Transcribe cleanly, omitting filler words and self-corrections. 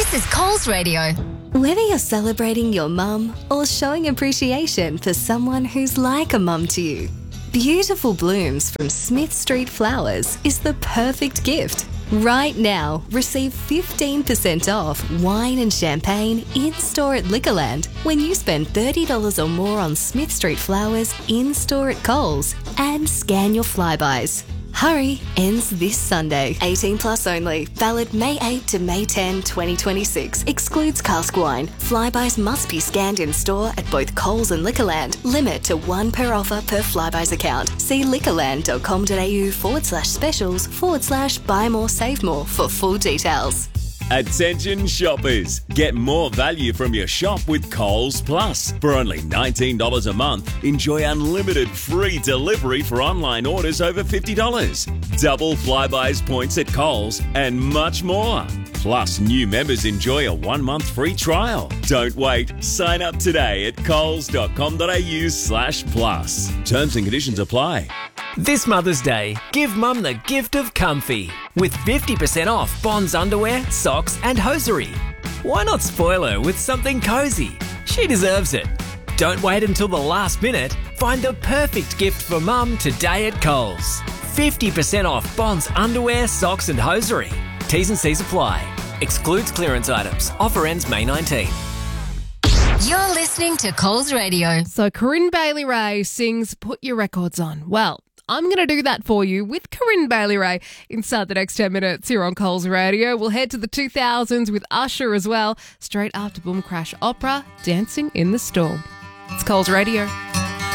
This is Coles Radio. Whether you're celebrating your mum or showing appreciation for someone who's like a mum to you, Beautiful Blooms from Smith Street Flowers is the perfect gift. Right now, receive 15% off wine and champagne in-store at Liquorland when you spend $30 or more on Smith Street Flowers in-store at Coles and scan your Flybuys. Hurry, ends this Sunday. 18 plus only. Valid May 8 to May 10, 2026. Excludes cask wine. Flybys must be scanned in store at both Coles and Liquorland. Limit to one per offer per Flybys account. See liquorland.com.au/specials/buy more, save more for full details. Attention shoppers, get more value from your shop with Coles Plus. For only $19 a month, enjoy unlimited free delivery for online orders over $50, double Flybuys points at Coles, and much more. Plus, new members enjoy a 1-month free trial. Don't wait. Sign up today at coles.com.au/plus. Terms and conditions apply. This Mother's Day, give Mum the gift of comfy with 50% off Bonds underwear, socks and hosiery. Why not spoil her with something cosy? She deserves it. Don't wait until the last minute. Find the perfect gift for Mum today at Coles. 50% off Bonds underwear, socks and hosiery. T's and C's apply. Excludes clearance items. Offer ends May 19. You're listening to Coles Radio. So Corinne Bailey Rae sings Put Your Records On. Well, I'm going to do that for you with Corinne Bailey Rae inside the next 10 minutes here on Coles Radio. We'll head to the 2000s with Usher as well, straight after Boom Crash Opera, Dancing in the Storm. It's Coles Radio.